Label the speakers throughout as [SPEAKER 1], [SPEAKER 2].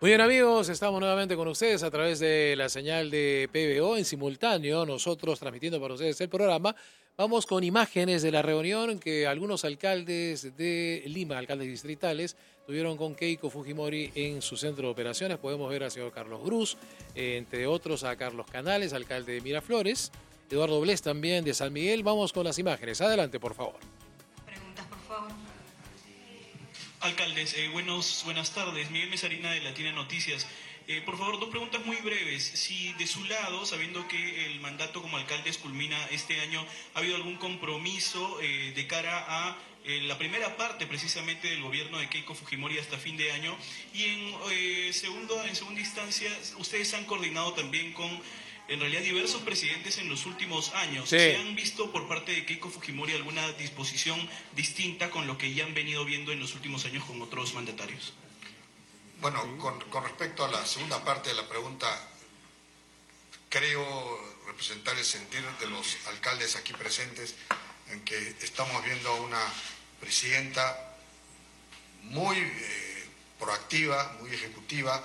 [SPEAKER 1] Muy bien, amigos, estamos nuevamente con ustedes a través de la señal de PBO en simultáneo, nosotros transmitiendo para ustedes el programa. Vamos con imágenes de la reunión que algunos alcaldes de Lima, alcaldes distritales, tuvieron con Keiko Fujimori en su centro de operaciones. Podemos ver al señor Carlos Brus, entre otros a Carlos Canales, alcalde de Miraflores, Eduardo Blés también de San Miguel. Vamos con las imágenes. Adelante, por favor.
[SPEAKER 2] Preguntas, por favor.
[SPEAKER 3] Alcaldes, buenas tardes. Miguel Mesarina de Latina Noticias. Por favor, dos preguntas muy breves. Si de su lado, sabiendo que el mandato como alcaldes culmina este año, ¿ha habido algún compromiso de cara a la primera parte precisamente del gobierno de Keiko Fujimori hasta fin de año? Y en segunda instancia, ustedes han coordinado también con, en realidad, diversos presidentes en los últimos años.
[SPEAKER 1] Sí.
[SPEAKER 3] ¿Se han visto por parte de Keiko Fujimori alguna disposición distinta con lo que ya han venido viendo en los últimos años con otros mandatarios?
[SPEAKER 4] Bueno, con respecto a la segunda parte de la pregunta, creo representar el sentir de los alcaldes aquí presentes en que estamos viendo a una presidenta muy proactiva, muy ejecutiva,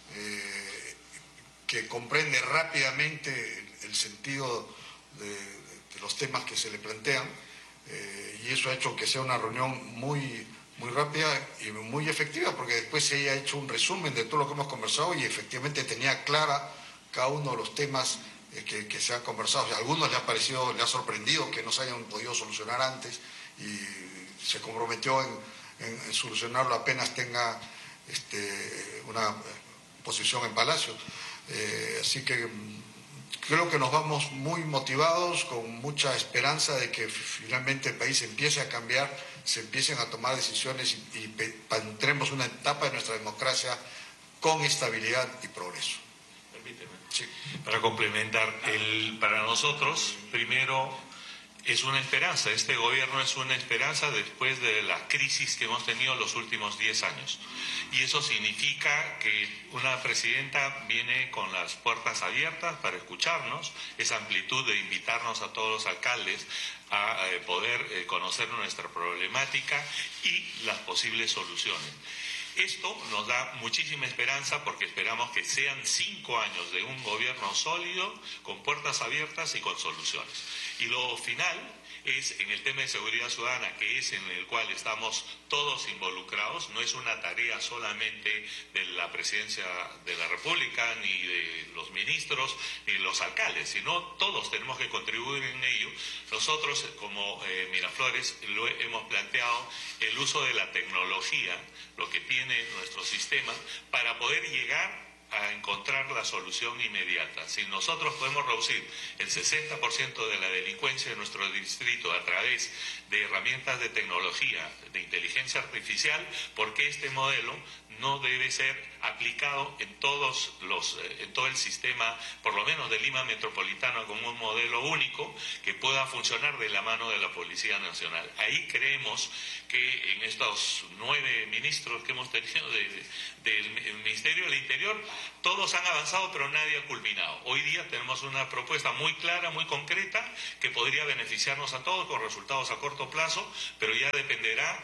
[SPEAKER 4] que comprende rápidamente el sentido de los temas que se le plantean, y eso ha hecho que sea una reunión muy rápida y muy efectiva, porque después ella ha hecho un resumen de todo lo que hemos conversado y efectivamente tenía clara cada uno de los temas que se han conversado. A algunos le ha sorprendido que no se hayan podido solucionar antes y se comprometió en solucionarlo apenas tenga una posición en Palacio. Así que creo que nos vamos muy motivados, con mucha esperanza de que finalmente el país empiece a cambiar, se empiecen a tomar decisiones y entremos una etapa de nuestra democracia con estabilidad y progreso.
[SPEAKER 5] Permíteme.
[SPEAKER 4] Sí.
[SPEAKER 5] Para complementar, para nosotros, primero, es una esperanza. Este gobierno es una esperanza después de la crisis que hemos tenido los últimos 10 años. Y eso significa que una presidenta viene con las puertas abiertas para escucharnos, esa amplitud de invitarnos a todos los alcaldes a poder conocer nuestra problemática y las posibles soluciones. Esto nos da muchísima esperanza porque esperamos que sean 5 años de un gobierno sólido, con puertas abiertas y con soluciones. Y lo final es en el tema de seguridad ciudadana, que es en el cual estamos todos involucrados. No es una tarea solamente de la Presidencia de la República, ni de los ministros, ni de los alcaldes, sino todos tenemos que contribuir en ello. Nosotros, como Miraflores, lo hemos planteado el uso de la tecnología, lo que tiene nuestro sistema, para poder llegar a encontrar la solución inmediata. Si nosotros podemos reducir el 60% de la delincuencia de nuestro distrito a través de herramientas de tecnología, de inteligencia artificial, ¿por qué este modelo no debe ser aplicado en todo el sistema, por lo menos de Lima Metropolitana, como un modelo único que pueda funcionar de la mano de la Policía Nacional? Ahí creemos que en estos 9 ministros que hemos tenido del Ministerio del Interior, todos han avanzado, pero nadie ha culminado. Hoy día tenemos una propuesta muy clara, muy concreta, que podría beneficiarnos a todos con resultados a corto plazo, pero ya dependerá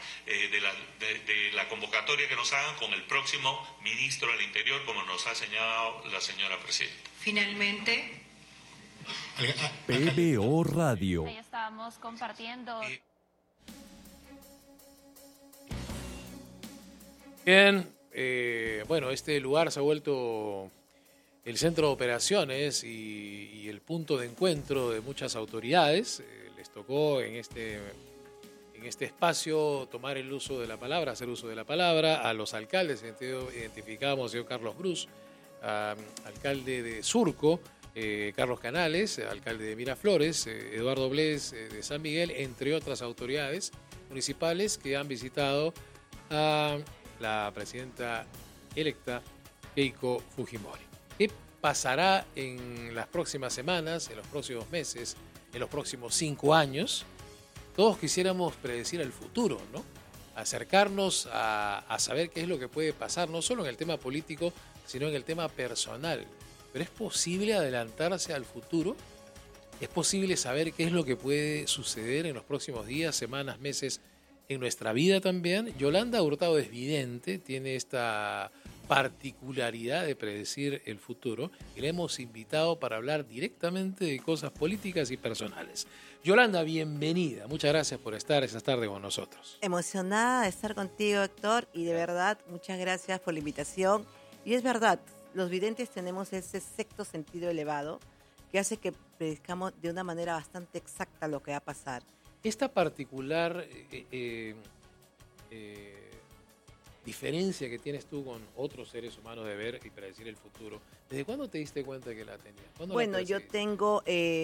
[SPEAKER 5] de la convocatoria que nos hagan con el próximo ministro del Interior, como nos ha señalado la señora presidenta.
[SPEAKER 2] Finalmente,
[SPEAKER 6] PBO Radio.
[SPEAKER 7] Ahí estábamos compartiendo.
[SPEAKER 1] Bien, bueno, este lugar se ha vuelto el centro de operaciones y el punto de encuentro de muchas autoridades. Les tocó en este espacio tomar el uso de la palabra, hacer uso de la palabra. A los alcaldes identificamos, señor Carlos Brus, alcalde de Surco, Carlos Canales, alcalde de Miraflores, Eduardo Blés de San Miguel, entre otras autoridades municipales que han visitado a la presidenta electa Keiko Fujimori. ¿Qué pasará en las próximas semanas, en los próximos meses, en los próximos 5 años? Todos quisiéramos predecir el futuro, ¿no? Acercarnos a saber qué es lo que puede pasar, no solo en el tema político, sino en el tema personal. Pero ¿es posible adelantarse al futuro? ¿Es posible saber qué es lo que puede suceder en los próximos días, semanas, meses en nuestra vida también? Yolanda Hurtado es vidente, tiene esta particularidad de predecir el futuro y le hemos invitado para hablar directamente de cosas políticas y personales. Yolanda, bienvenida. Muchas gracias por estar esta tarde con nosotros.
[SPEAKER 6] Emocionada de estar contigo, Héctor, y de verdad, muchas gracias por la invitación. Y es verdad, los videntes tenemos ese sexto sentido elevado que hace que predizcamos de una manera bastante exacta lo que va a pasar.
[SPEAKER 1] Esta particular diferencia que tienes tú con otros seres humanos de ver y predecir el futuro, ¿desde cuándo te diste cuenta que la tenías?
[SPEAKER 6] Bueno, yo tengo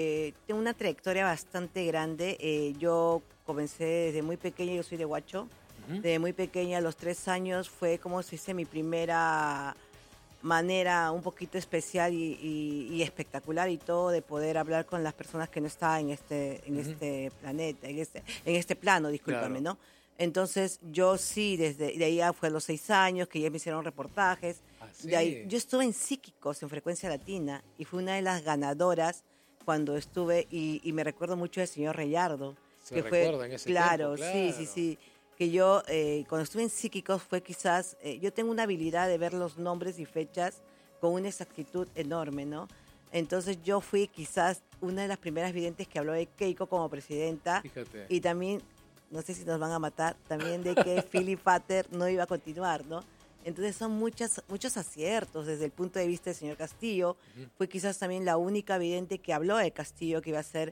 [SPEAKER 6] una trayectoria bastante grande. Yo comencé desde muy pequeña, yo soy de Huacho. Desde muy pequeña, a los 3 años, fue como se dice mi primera manera un poquito especial y espectacular y todo de poder hablar con las personas que no estaban en este planeta, en este plano, discúlpame, claro. ¿No? Entonces yo sí, de ahí fue a los 6 años que ya me hicieron reportajes.
[SPEAKER 1] ¿Sí?
[SPEAKER 6] De ahí, yo estuve en Psíquicos, en Frecuencia Latina, y fui una de las ganadoras cuando estuve, y me recuerdo mucho del señor Reyardo.
[SPEAKER 1] ¿Se recuerda en ese tiempo? Claro.
[SPEAKER 6] Sí. Que yo, cuando estuve en Psíquicos fue quizás, yo tengo una habilidad de ver los nombres y fechas con una exactitud enorme, ¿no? Entonces yo fui quizás una de las primeras videntes que habló de Keiko como presidenta.
[SPEAKER 1] Fíjate.
[SPEAKER 6] Y también, no sé si nos van a matar, también de que Philip Fatter no iba a continuar, ¿no? Entonces son muchos aciertos desde el punto de vista del señor Castillo. Fue quizás también la única vidente que habló de Castillo, que iba a ser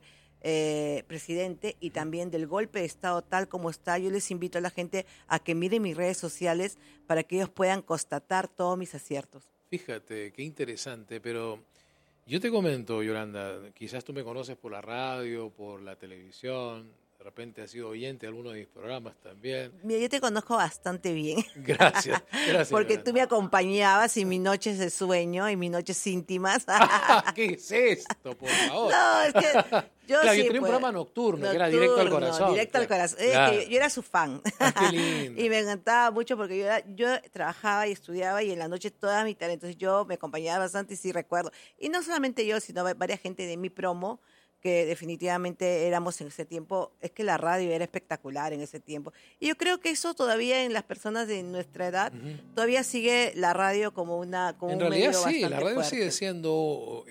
[SPEAKER 6] presidente, y también del golpe de Estado tal como está. Yo les invito a la gente a que miren mis redes sociales para que ellos puedan constatar todos mis aciertos.
[SPEAKER 1] Fíjate, qué interesante, pero yo te comento, Yolanda, quizás tú me conoces por la radio, por la televisión, de repente has sido oyente de alguno de mis programas también.
[SPEAKER 6] Mira, yo te conozco bastante bien.
[SPEAKER 1] Gracias.
[SPEAKER 6] Porque
[SPEAKER 1] Yolanda.
[SPEAKER 6] tú me acompañabas en mis noches de sueño, en mis noches íntimas.
[SPEAKER 1] ¿Qué es esto, por favor?
[SPEAKER 6] No, es que yo
[SPEAKER 1] claro,
[SPEAKER 6] sí,
[SPEAKER 1] yo tenía un programa nocturno, que era directo al corazón.
[SPEAKER 6] Directo al corazón.
[SPEAKER 1] Claro.
[SPEAKER 6] Yo era su fan.
[SPEAKER 1] Qué lindo.
[SPEAKER 6] Y me encantaba mucho porque yo trabajaba y estudiaba y en la noche toda mi tarea. Entonces yo me acompañaba bastante y sí recuerdo. Y no solamente yo, sino varias gente de mi promo, que definitivamente éramos en ese tiempo, es que la radio era espectacular en ese tiempo. Y yo creo que eso todavía en las personas de nuestra edad, todavía sigue la radio como un medio bastante fuerte. En realidad sí,
[SPEAKER 1] la radio sigue siendo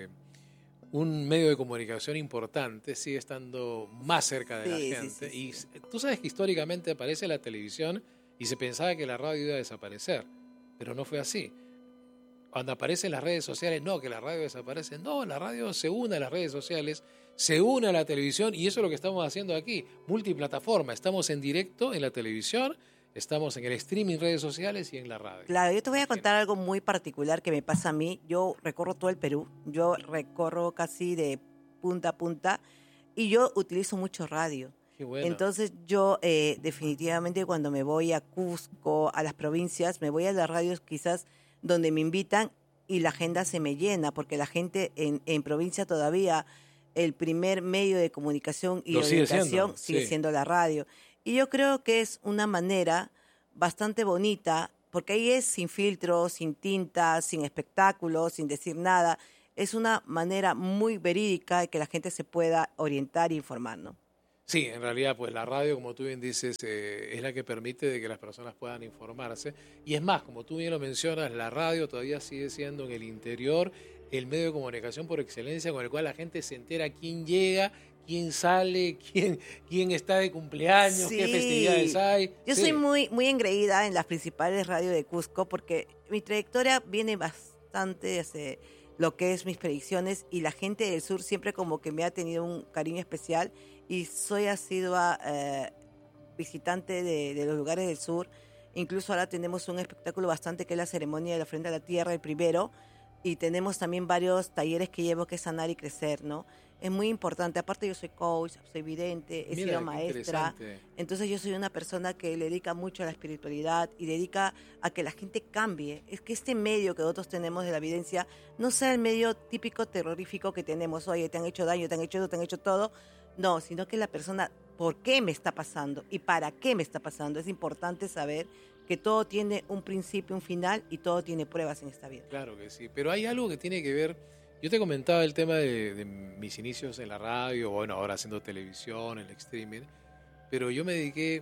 [SPEAKER 1] un medio de comunicación importante, sigue estando más cerca de la gente. Sí. Y tú sabes que históricamente aparece la televisión y se pensaba que la radio iba a desaparecer, pero no fue así. Cuando aparecen las redes sociales, no, que la radio desaparece. No, la radio se une a las redes sociales, se une a la televisión, y eso es lo que estamos haciendo aquí. Multiplataforma, estamos en directo en la televisión, estamos en el streaming, redes sociales y en la radio.
[SPEAKER 6] Claro, yo te voy a contar algo muy particular que me pasa a mí. Yo recorro todo el Perú, yo recorro casi de punta a punta, y yo utilizo mucho radio.
[SPEAKER 1] Qué bueno.
[SPEAKER 6] Entonces yo definitivamente cuando me voy a Cusco, a las provincias, me voy a las radios quizás donde me invitan y la agenda se me llena, porque la gente en provincia todavía el primer medio de comunicación y orientación sigue siendo la radio. Y yo creo que es una manera bastante bonita, porque ahí es sin filtros, sin tinta, sin espectáculos, sin decir nada. Es una manera muy verídica de que la gente se pueda orientar e informar, ¿no?
[SPEAKER 1] Sí, en realidad, pues la radio, como tú bien dices, es la que permite de que las personas puedan informarse. Y es más, como tú bien lo mencionas, la radio todavía sigue siendo en el interior el medio de comunicación por excelencia con el cual la gente se entera quién llega, quién sale, quién está de cumpleaños, qué festividades hay.
[SPEAKER 6] Yo soy muy engreída en las principales radios de Cusco porque mi trayectoria viene bastante desde lo que es mis predicciones, y la gente del sur siempre como que me ha tenido un cariño especial. Y soy asidua visitante de los lugares del sur. Incluso ahora tenemos un espectáculo bastante que es la ceremonia de la ofrenda a la tierra, el primero. Y tenemos también varios talleres que llevo, que es sanar y crecer, ¿no? Es muy importante. Aparte yo soy coach, soy vidente, he sido maestra. Entonces yo soy una persona que le dedica mucho a la espiritualidad y dedica a que la gente cambie. Es que este medio que nosotros tenemos de la evidencia no sea el medio típico terrorífico que tenemos. Oye, te han hecho daño, te han hecho esto, te han hecho todo. No, sino que la persona, ¿por qué me está pasando? ¿Y para qué me está pasando? Es importante saber que todo tiene un principio, un final, y todo tiene pruebas en esta vida.
[SPEAKER 1] Claro que sí, pero hay algo que tiene que ver. Yo te comentaba el tema de mis inicios en la radio, bueno, ahora haciendo televisión, el streaming, pero yo me dediqué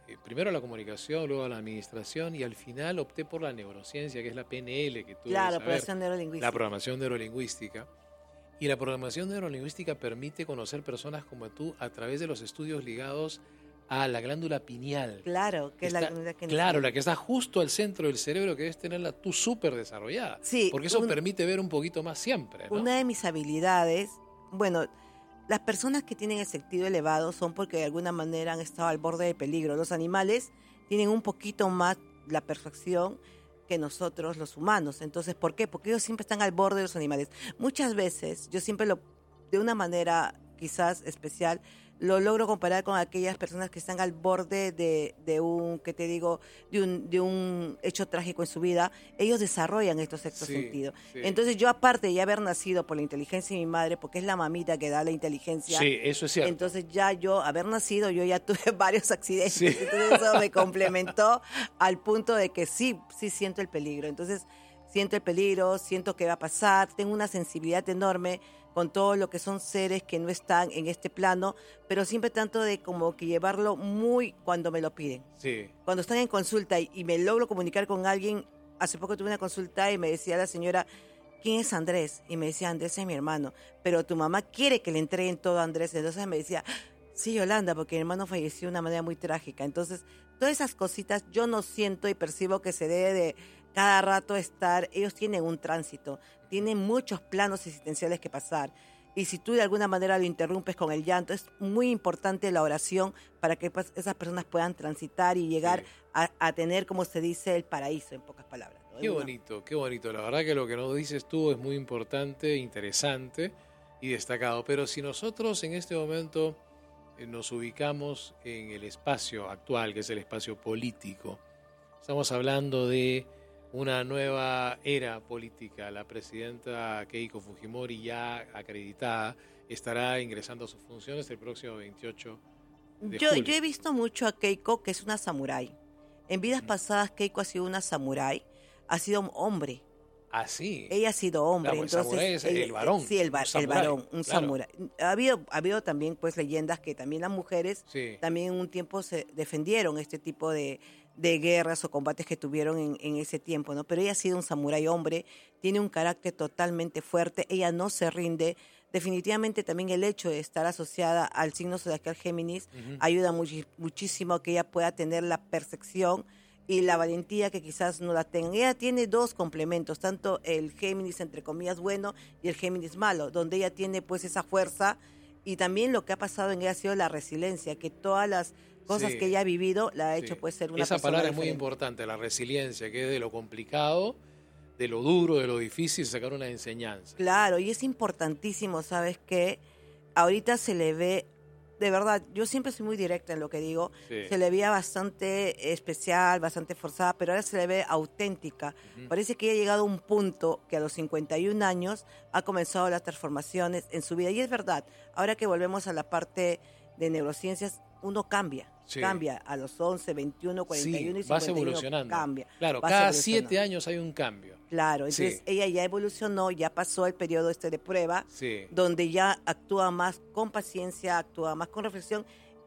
[SPEAKER 1] primero a la comunicación, luego a la administración y al final opté por la neurociencia, que es la PNL que tú
[SPEAKER 6] Claro,
[SPEAKER 1] debes saber,
[SPEAKER 6] programación neurolingüística.
[SPEAKER 1] la programación neurolingüística. Y la programación neurolingüística permite conocer personas como tú a través de los estudios ligados a la glándula pineal.
[SPEAKER 6] Claro, que es la que
[SPEAKER 1] Claro, la que está justo al centro del cerebro, que debes tenerla tú súper desarrollada.
[SPEAKER 6] Sí,
[SPEAKER 1] porque eso permite ver un poquito más siempre, ¿no?
[SPEAKER 6] Una de mis habilidades, bueno, las personas que tienen el sentido elevado son porque de alguna manera han estado al borde del peligro. Los animales tienen un poquito más la perfección que nosotros los humanos. Entonces, ¿por qué? Porque ellos siempre están al borde de los animales. Muchas veces, yo siempre de una manera quizás especial, lo logro comparar con aquellas personas que están al borde de un, ¿qué te digo?, de un hecho trágico en su vida. Ellos desarrollan estos sexto sentido.
[SPEAKER 1] Sí.
[SPEAKER 6] Entonces yo, aparte de ya haber nacido por la inteligencia de mi madre, porque es la mamita que da la inteligencia.
[SPEAKER 1] Sí, eso es cierto.
[SPEAKER 6] Entonces ya yo, haber nacido, yo ya tuve varios accidentes.
[SPEAKER 1] Sí.
[SPEAKER 6] Entonces eso me complementó al punto de que sí siento el peligro. Entonces siento el peligro, siento que va a pasar, tengo una sensibilidad enorme con todo lo que son seres que no están en este plano, pero siempre trato de como que llevarlo muy cuando me lo piden.
[SPEAKER 1] Sí.
[SPEAKER 6] Cuando están en consulta y me logro comunicar con alguien, hace poco tuve una consulta y me decía la señora, ¿quién es Andrés? Y me decía, Andrés es mi hermano, pero tu mamá quiere que le entreguen todo a Andrés. Entonces me decía, sí, Yolanda, porque mi hermano falleció de una manera muy trágica. Entonces, todas esas cositas yo no siento y percibo que se debe de cada rato estar, ellos tienen un tránsito, tienen muchos planos existenciales que pasar. Y si tú de alguna manera lo interrumpes con el llanto, es muy importante la oración para que esas personas puedan transitar y llegar a tener, como se dice, el paraíso, en pocas palabras, ¿no?
[SPEAKER 1] Qué bonito, qué bonito. La verdad que lo que nos dices tú es muy importante, interesante y destacado. Pero si nosotros en este momento nos ubicamos en el espacio actual, que es el espacio político, estamos hablando de una nueva era política. La presidenta Keiko Fujimori, ya acreditada, estará ingresando a sus funciones el próximo 28 de julio.
[SPEAKER 6] Yo he visto mucho a Keiko, que es una samurái. En vidas pasadas Keiko ha sido una samurái, ha sido un hombre.
[SPEAKER 1] Ah, sí.
[SPEAKER 6] Ella ha sido hombre.
[SPEAKER 1] Claro, el
[SPEAKER 6] entonces
[SPEAKER 1] samurái es el varón.
[SPEAKER 6] Sí, el varón, un
[SPEAKER 1] claro.
[SPEAKER 6] samurái. Ha habido también pues leyendas que también las mujeres también en un tiempo se defendieron este tipo de guerras o combates que tuvieron en ese tiempo, ¿no? Pero ella ha sido un samurái hombre, tiene un carácter totalmente fuerte, ella no se rinde. Definitivamente también el hecho de estar asociada al signo zodiacal Géminis ayuda muchísimo a que ella pueda tener la percepción y la valentía que quizás no la tengan. Ella tiene dos complementos, tanto el Géminis, entre comillas, bueno, y el Géminis malo, donde ella tiene pues esa fuerza, y también lo que ha pasado en ella ha sido la resiliencia, que todas las cosas que ella ha vivido la ha hecho pues ser una
[SPEAKER 1] Esa
[SPEAKER 6] persona
[SPEAKER 1] palabra es muy
[SPEAKER 6] diferente.
[SPEAKER 1] importante, la resiliencia, que es de lo complicado, de lo duro, de lo difícil, sacar una enseñanza.
[SPEAKER 6] Claro, y es importantísimo, ¿sabes qué? Ahorita se le ve, de verdad, yo siempre soy muy directa en lo que digo, se le veía bastante especial, bastante forzada, pero ahora se le ve auténtica. Parece que ella ha llegado a un punto que a los 51 años ha comenzado las transformaciones en su vida. Y es verdad, ahora que volvemos a la parte de neurociencias, uno cambia a los 11, 21, 41 y 51.
[SPEAKER 1] Vas evolucionando.
[SPEAKER 6] Cambia.
[SPEAKER 1] Claro,
[SPEAKER 6] vas
[SPEAKER 1] cada
[SPEAKER 6] evolucionando.
[SPEAKER 1] 7 años hay un cambio.
[SPEAKER 6] Claro, entonces ella ya evolucionó, ya pasó el periodo de prueba, donde ya actúa más con paciencia, actúa más con reflexión,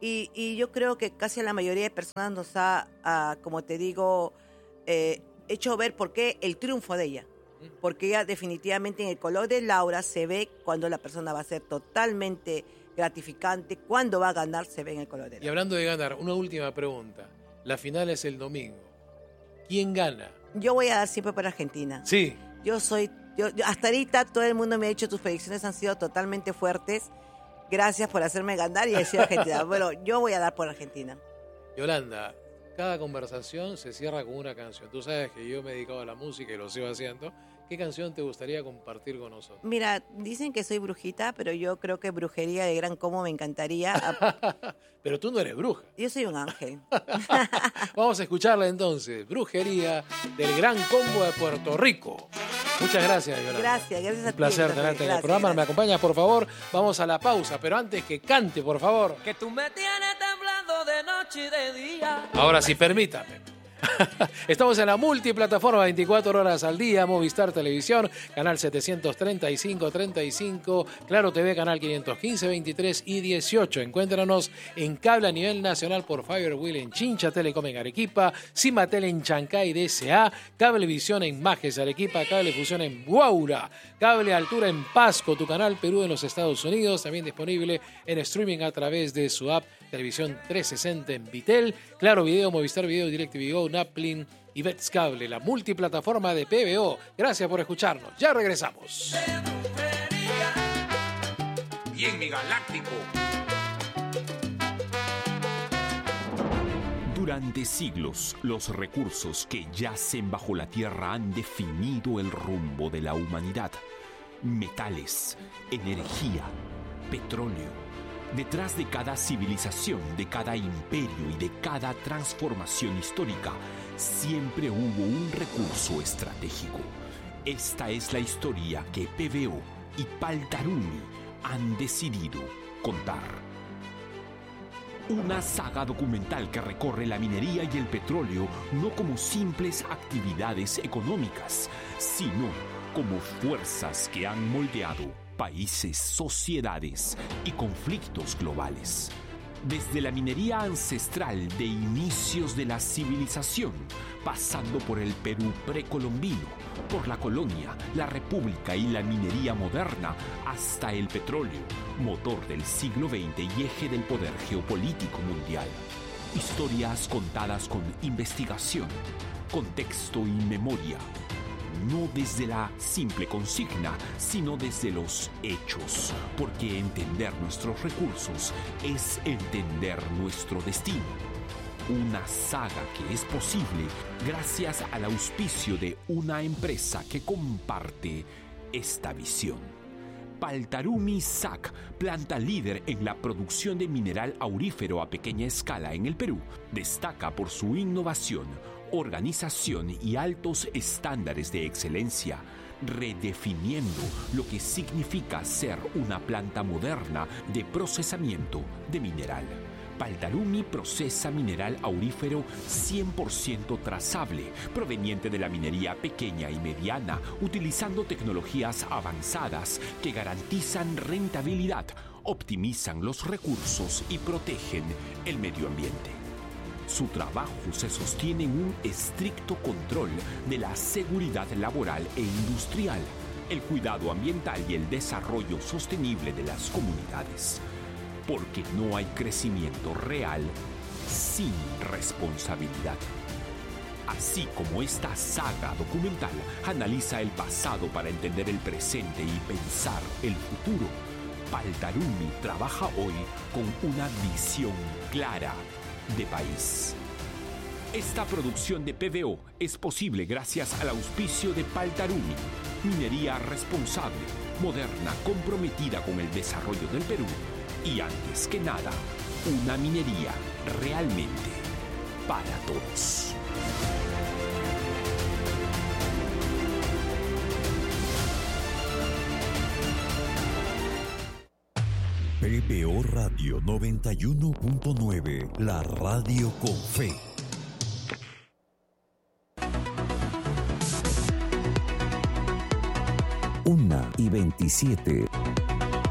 [SPEAKER 6] y yo creo que casi a la mayoría de personas nos ha como te digo, hecho ver por qué el triunfo de ella. Porque ella definitivamente en el color de Laura se ve cuando la persona va a ser totalmente gratificante, cuando va a ganar se ve en el color de Laura.
[SPEAKER 1] Y hablando de ganar, una última pregunta. La final es el domingo. ¿Quién gana?
[SPEAKER 6] Yo voy a dar siempre por Argentina.
[SPEAKER 1] Sí.
[SPEAKER 6] Yo hasta ahorita todo el mundo me ha dicho tus predicciones han sido totalmente fuertes. Gracias por hacerme ganar y decir Argentina. Bueno, yo voy a dar por Argentina.
[SPEAKER 1] Yolanda, cada conversación se cierra con una canción. Tú sabes que yo me he dedicado a la música y lo sigo haciendo. ¿Qué canción te gustaría compartir con nosotros?
[SPEAKER 6] Mira, dicen que soy brujita, pero yo creo que Brujería de Gran Combo me encantaría.
[SPEAKER 1] Pero tú no eres bruja.
[SPEAKER 6] Yo soy un ángel.
[SPEAKER 1] Vamos a escucharla entonces. Brujería del Gran Combo de Puerto Rico. Muchas gracias, Yolanda.
[SPEAKER 6] Gracias a ti.
[SPEAKER 1] Un placer tenerte en el programa. ¿Me acompañas, por favor? Vamos a la pausa, pero antes que cante, por favor.
[SPEAKER 8] Que tú me tienes temblando de noche y de día.
[SPEAKER 1] Ahora sí, permítame. Estamos en la multiplataforma 24 horas al día, Movistar Televisión, canal 735, Claro TV, canal 515, 23 y 18. Encuéntranos en cable a nivel nacional por Firewheel en Chincha, Telecom en Arequipa, Cimatel en Chancay DSA, Cablevisión en Majes Arequipa, Cablefusión en Huaura, Cable Altura en Pasco, tu canal Perú en los Estados Unidos, también disponible en streaming a través de su app Televisión 360 en Vitel, Claro Video, Movistar Video, DirecTV Go, Naplin y Bets Cable, la multiplataforma de PBO. Gracias por escucharnos. Ya regresamos.
[SPEAKER 8] Bien, mi galáctico.
[SPEAKER 9] Durante siglos, los recursos que yacen bajo la tierra han definido el rumbo de la humanidad. Metales, energía, petróleo. Detrás de cada civilización, de cada imperio y de cada transformación histórica, siempre hubo un recurso estratégico. Esta es la historia que PBO y Paltarumi han decidido contar. Una saga documental que recorre la minería y el petróleo no como simples actividades económicas, sino como fuerzas que han moldeado países, sociedades y conflictos globales. Desde la minería ancestral de inicios de la civilización, pasando por el Perú precolombino, por la colonia, la república y la minería moderna, hasta el petróleo, motor del siglo XX y eje del poder geopolítico mundial. Historias contadas con investigación, contexto y memoria. No desde la simple consigna, sino desde los hechos, porque entender nuestros recursos es entender nuestro destino. Una saga que es posible gracias al auspicio de una empresa que comparte esta visión. Paltarumi SAC, planta líder en la producción de mineral aurífero a pequeña escala en el Perú, destaca por su innovación, organización y altos estándares de excelencia, redefiniendo lo que significa ser una planta moderna de procesamiento de mineral. Paltarumi procesa mineral aurífero 100% trazable, proveniente de la minería pequeña y mediana, utilizando tecnologías avanzadas que garantizan rentabilidad, optimizan los recursos y protegen el medio ambiente. Su trabajo se sostiene en un estricto control de la seguridad laboral e industrial, el cuidado ambiental y el desarrollo sostenible de las comunidades. Porque no hay crecimiento real sin responsabilidad. Así como esta saga documental analiza el pasado para entender el presente y pensar el futuro, Paltarumi trabaja hoy con una visión clara de país. Esta producción de PBO es posible gracias al auspicio de Paltarumi, minería responsable, moderna, comprometida con el desarrollo del Perú y, antes que nada, una minería realmente para todos.
[SPEAKER 10] PBO Radio 91.9, la radio con fe. Una y 27.